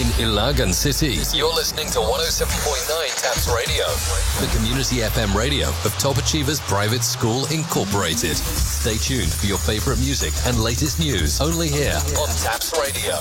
in Ilagan City. You're listening to 107.9 TAPS Radio, the community FM radio of Top Achievers Private School Incorporated. Stay tuned for your favorite music and latest news only here on TAPS Radio.